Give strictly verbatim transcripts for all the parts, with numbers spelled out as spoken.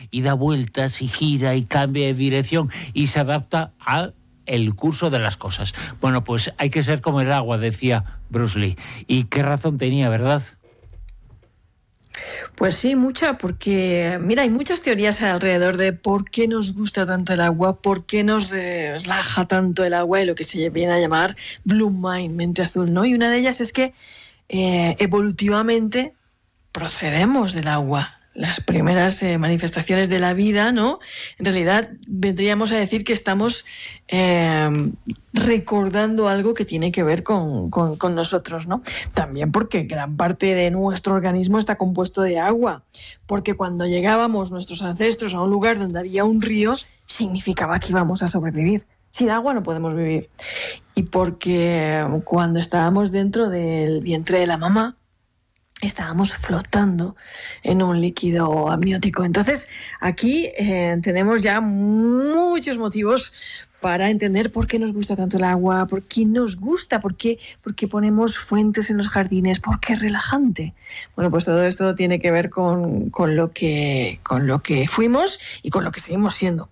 y da vueltas y gira y cambia de dirección y se adapta a el curso de las cosas. Bueno, pues hay que ser como el agua, decía Bruce Lee. Y qué razón tenía, ¿verdad? Pues sí, mucha, porque mira, hay muchas teorías alrededor de por qué nos gusta tanto el agua, por qué nos relaja tanto el agua y lo que se viene a llamar Blue Mind, mente azul, ¿no? Y una de ellas es que eh, evolutivamente procedemos del agua. Las primeras eh, manifestaciones de la vida, ¿no? En realidad vendríamos a decir que estamos eh, recordando algo que tiene que ver con, con, con nosotros, ¿no? También porque gran parte de nuestro organismo está compuesto de agua, porque cuando llegábamos nuestros ancestros a un lugar donde había un río, significaba que íbamos a sobrevivir. Sin agua no podemos vivir. Y porque cuando estábamos dentro del vientre de la mamá, estábamos flotando en un líquido amniótico. Entonces, aquí eh, tenemos ya muchos motivos para entender por qué nos gusta tanto el agua, por qué nos gusta, por qué, por qué ponemos fuentes en los jardines, por qué es relajante. Bueno, pues todo esto tiene que ver con, con, lo que, con lo que fuimos y con lo que seguimos siendo.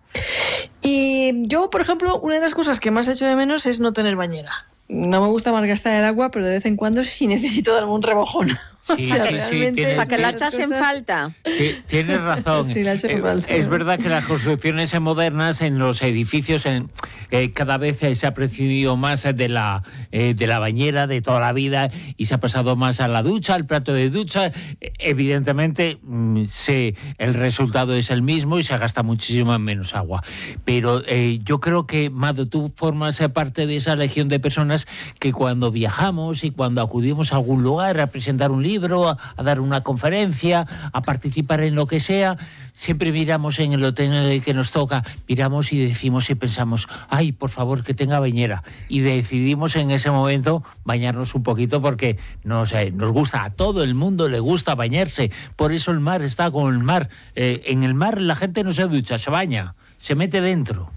Y yo, por ejemplo, una de las cosas que más echo de menos es no tener bañera. No me gusta malgastar el agua, pero de vez en cuando sí necesito darme un remojón. Sí, o sea, sí, realmente... sí, tienes, ¿Para que la echas en falta? Tienes razón. Sí, la echo en falta. Es verdad que las construcciones modernas en los edificios en, eh, cada vez se ha prescindido más de la, eh, de la bañera de toda la vida y se ha pasado más a la ducha, al plato de ducha. Evidentemente, se, el resultado es el mismo y se gasta muchísima menos agua. Pero eh, yo creo que, Mado, tú formas parte de esa legión de personas que cuando viajamos y cuando acudimos a algún lugar a presentar un libro, A, a dar una conferencia, a participar en lo que sea, siempre miramos en el hotel en el que nos toca, miramos y decimos y pensamos, ay, por favor, que tenga bañera. Y decidimos en ese momento bañarnos un poquito porque no sé, nos gusta, a todo el mundo le gusta bañarse. Por eso el mar está con el mar. Eh, en el mar la gente no se ducha, se baña, se mete dentro.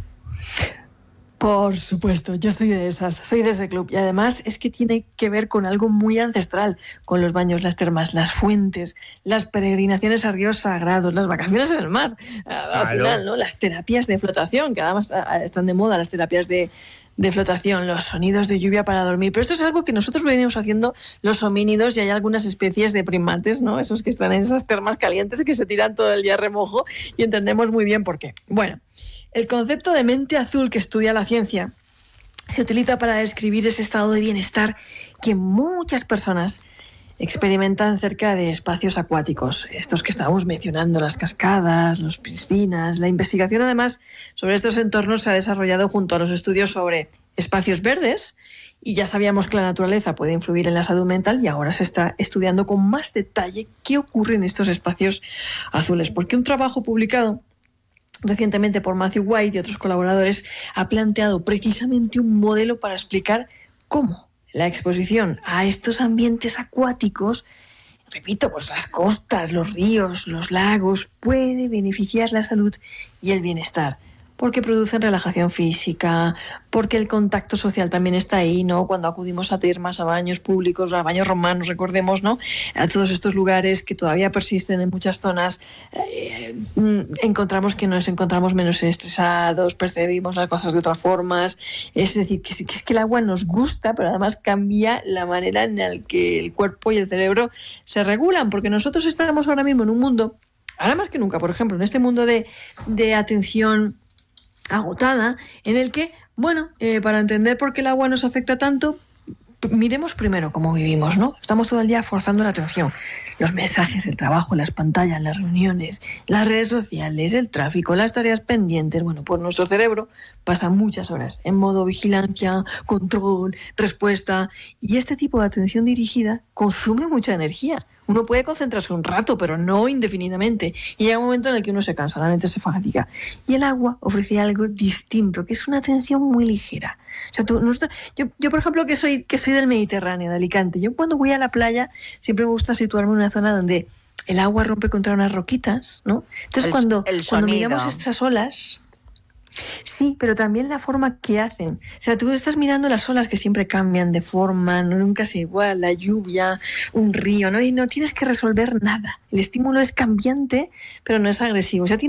Por supuesto, yo soy de esas, soy de ese club. Y además es que tiene que ver con algo muy ancestral, con los baños, las termas, las fuentes, las peregrinaciones a ríos sagrados, las vacaciones en el mar. Claro. Al final, ¿no? Las terapias de flotación, que además están de moda, las terapias de, de flotación, los sonidos de lluvia para dormir. Pero esto es algo que nosotros venimos haciendo los homínidos y hay algunas especies de primates, ¿no? Esos que están en esas termas calientes que se tiran todo el día a remojo y entendemos muy bien por qué. Bueno, el concepto de mente azul que estudia la ciencia se utiliza para describir ese estado de bienestar que muchas personas experimentan cerca de espacios acuáticos, estos que estábamos mencionando, las cascadas, las piscinas. La investigación, además, sobre estos entornos se ha desarrollado junto a los estudios sobre espacios verdes, y ya sabíamos que la naturaleza puede influir en la salud mental, y ahora se está estudiando con más detalle qué ocurre en estos espacios azules, porque un trabajo publicado recientemente por Matthew White y otros colaboradores ha planteado precisamente un modelo para explicar cómo la exposición a estos ambientes acuáticos, repito, pues las costas, los ríos, los lagos, puede beneficiar la salud y el bienestar, porque producen relajación física, porque el contacto social también está ahí, ¿no? Cuando acudimos a termas, a baños públicos, a baños romanos, recordemos, ¿no? A todos estos lugares que todavía persisten en muchas zonas, eh, encontramos que nos encontramos menos estresados, percibimos las cosas de otras formas. Es decir, que, que es que el agua nos gusta, pero además cambia la manera en la que el cuerpo y el cerebro se regulan, porque nosotros estamos ahora mismo en un mundo, ahora más que nunca, por ejemplo, en este mundo de, de atención agotada, en el que, bueno, eh, para entender por qué el agua nos afecta tanto, miremos primero cómo vivimos, ¿no? Estamos todo el día forzando la atención. Los mensajes, el trabajo, las pantallas, las reuniones, las redes sociales, el tráfico, las tareas pendientes. Bueno, pues nuestro cerebro pasa muchas horas en modo vigilancia, control, respuesta, y este tipo de atención dirigida consume mucha energía. Uno puede concentrarse un rato, pero no indefinidamente. Y llega un momento en el que uno se cansa, la mente se fatiga. Y el agua ofrece algo distinto, que es una atención muy ligera. O sea, tú, nosotros, yo, yo, por ejemplo, que soy, que soy del Mediterráneo, de Alicante, yo cuando voy a la playa siempre me gusta situarme en una zona donde el agua rompe contra unas roquitas, ¿no? Entonces, el, cuando, el cuando miramos esas olas... Sí, pero también la forma que hacen. O sea, tú estás mirando las olas que siempre cambian de forma, no, nunca es igual, la lluvia, un río, ¿no? Y no tienes que resolver nada. El estímulo es cambiante, pero no es agresivo. O sea,